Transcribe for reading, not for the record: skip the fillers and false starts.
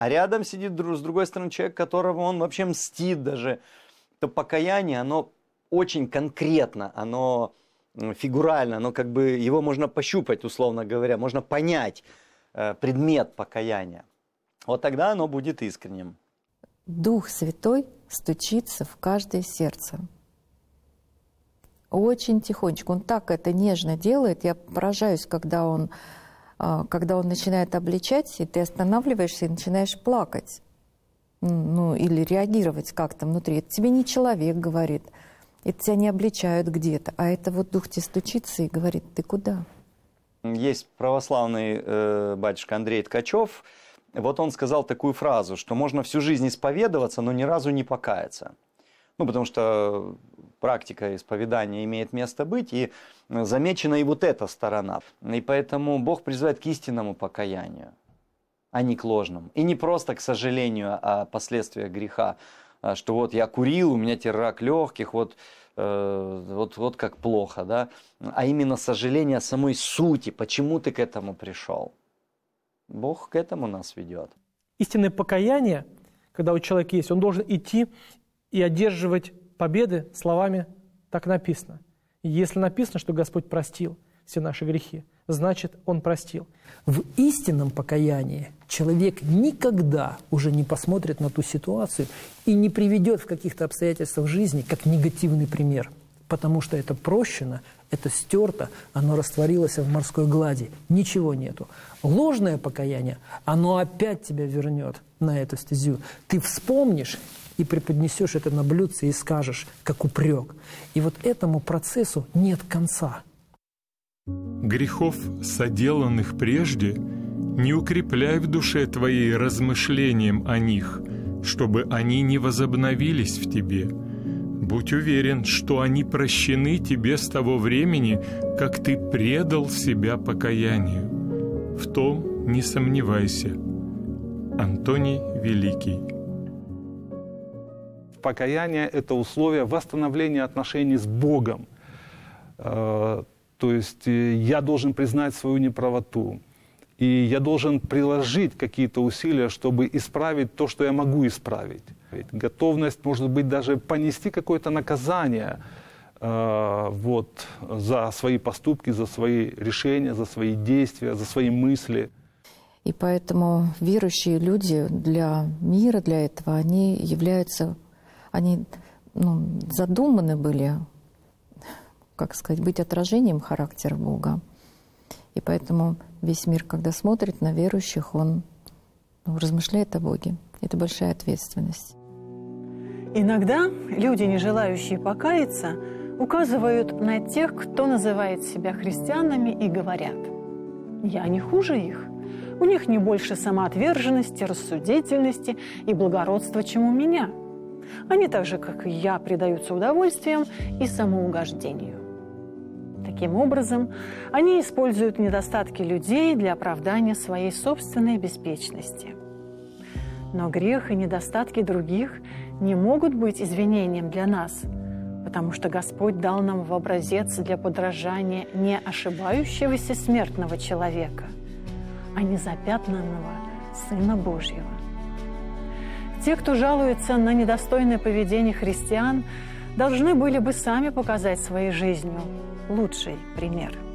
А рядом сидит, с другой стороны, человек, которого он вообще мстит даже. То покаяние, оно очень конкретно, оно фигурально, оно как бы его можно пощупать, условно говоря, можно понять предмет покаяния. Вот тогда оно будет искренним. Дух Святой стучится в каждое сердце. Очень тихонечко. Он так это нежно делает. Я поражаюсь, когда он начинает обличать, и ты останавливаешься и начинаешь плакать. Ну, или реагировать как-то внутри. Это тебе не человек говорит. Это тебя не обличают где-то. А это вот Дух тебе стучится и говорит: ты куда? Есть православный батюшка Андрей Ткачев. Вот он сказал такую фразу, что можно всю жизнь исповедоваться, но ни разу не покаяться. Ну, потому что практика исповедания имеет место быть, и замечена и вот эта сторона. И поэтому Бог призывает к истинному покаянию, а не к ложному. И не просто к сожалению о последствиях греха, что вот я курил, у меня теперь рак легких, вот как плохо, да? А именно сожаление о самой сути, почему ты к этому пришел. Бог к этому нас ведет. Истинное покаяние, когда у человека есть, он должен идти и одерживать победы словами «так написано». И если написано, что Господь простил все наши грехи, значит, Он простил. В истинном покаянии человек никогда уже не посмотрит на ту ситуацию и не приведет в каких-то обстоятельствах жизни как негативный пример, потому что это прощено, это стерто, оно растворилось в морской глади, ничего нету. Ложное покаяние, оно опять тебя вернет на эту стезю. Ты вспомнишь и преподнесешь это на блюдце и скажешь, как упрек. И вот этому процессу нет конца. Грехов, соделанных прежде, не укрепляй в душе твоей размышлением о них, чтобы они не возобновились в тебе. Будь уверен, что они прощены тебе с того времени, как ты предал себя покаянию. В том не сомневайся. Антоний Великий. Покаяние – это условие восстановления отношений с Богом. То есть я должен признать свою неправоту. И я должен приложить какие-то усилия, чтобы исправить то, что я могу исправить. Ведь готовность, может быть, даже понести какое-то наказание за свои поступки, за свои решения, за свои действия, за свои мысли. И поэтому верующие люди для мира, для этого, они задуманы были, как сказать, быть отражением характера Бога. И поэтому весь мир, когда смотрит на верующих, он размышляет о Боге. Это большая ответственность. Иногда люди, не желающие покаяться, указывают на тех, кто называет себя христианами, и говорят: «Я не хуже их. У них не больше самоотверженности, рассудительности и благородства, чем у меня. Они так же, как и я, предаются удовольствиям и самоугождению». Таким образом, они используют недостатки людей для оправдания своей собственной беспечности. Но грех и недостатки других не могут быть извинением для нас, потому что Господь дал нам в образец для подражания не ошибающегося смертного человека, а незапятнанного Сына Божьего. Те, кто жалуется на недостойное поведение христиан, должны были бы сами показать своей жизнью лучший пример.